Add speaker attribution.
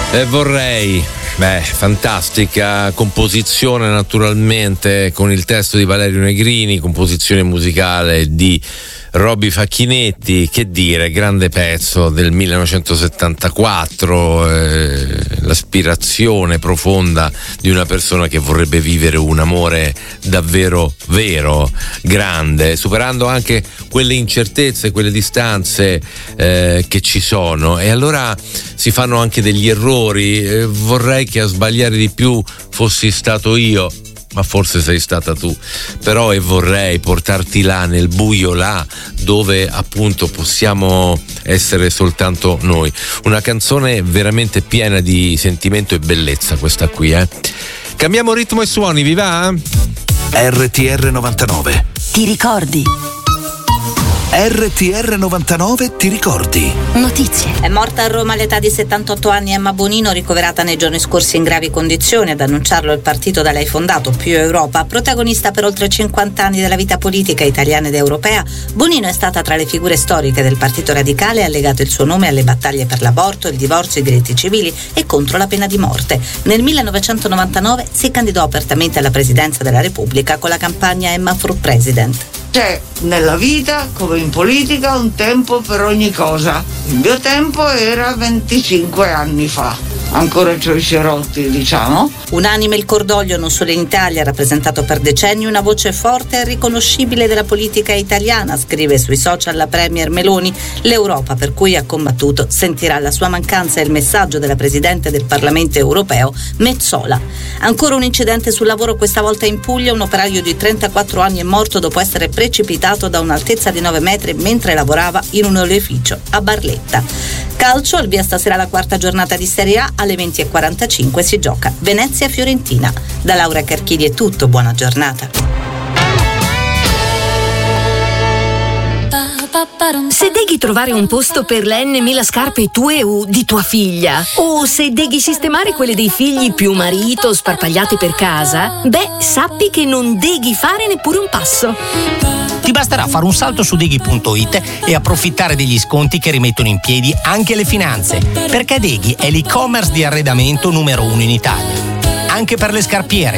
Speaker 1: Vorrei, fantastica composizione naturalmente, con il testo di Valerio Negrini, composizione musicale di Robby Facchinetti. Che dire, grande pezzo del 1974, l'aspirazione profonda di una persona che vorrebbe vivere un amore davvero vero, grande, superando anche quelle incertezze, quelle distanze che ci sono, e allora si fanno anche degli errori. Vorrei che a sbagliare di più fossi stato io, ma forse sei stata tu, però, e vorrei portarti là nel buio, là dove appunto possiamo essere soltanto noi. Una canzone veramente piena di sentimento e bellezza, questa qui, Cambiamo ritmo e suoni, vi va?
Speaker 2: RTR 99.
Speaker 3: Ti ricordi?
Speaker 2: RTR 99 ti ricordi?
Speaker 3: Notizie.
Speaker 4: È morta a Roma all'età di 78 anni Emma Bonino, ricoverata nei giorni scorsi in gravi condizioni. Ad annunciarlo il partito da lei fondato, Più Europa. Protagonista per oltre 50 anni della vita politica italiana ed europea, Bonino è stata tra le figure storiche del Partito Radicale e ha legato il suo nome alle battaglie per l'aborto, il divorzio, i diritti civili e contro la pena di morte. Nel 1999 si candidò apertamente alla presidenza della Repubblica con la campagna Emma for President.
Speaker 5: C'è nella vita, come in politica, un tempo per ogni cosa. Il mio tempo era 25 anni fa. Ancora c'ho i cerotti, diciamo.
Speaker 4: Unanime il cordoglio non solo in Italia, ha rappresentato per decenni una voce forte e riconoscibile della politica italiana, scrive sui social la premier Meloni. L'Europa, per cui ha combattuto, sentirà la sua mancanza, e il messaggio della Presidente del Parlamento europeo, Metsola. Ancora un incidente sul lavoro, questa volta in Puglia. Un operaio di 34 anni è morto dopo essere precipitato da un'altezza di 9 metri mentre lavorava in un oleoficio a Barletta. Calcio, al via stasera la quarta giornata di Serie A. Alle 20:45 si gioca Venezia-Fiorentina. Da Laura Carchidi è tutto, buona giornata.
Speaker 6: Se deghi trovare un posto per le N.000 scarpe tue o di tua figlia, o se deghi sistemare quelle dei figli più marito sparpagliate per casa, sappi che non deghi fare neppure un passo.
Speaker 7: Ti basterà fare un salto su Deghi.it e approfittare degli sconti che rimettono in piedi anche le finanze, perché Deghi è l'e-commerce di arredamento numero 1 in Italia. Anche per le scarpiere,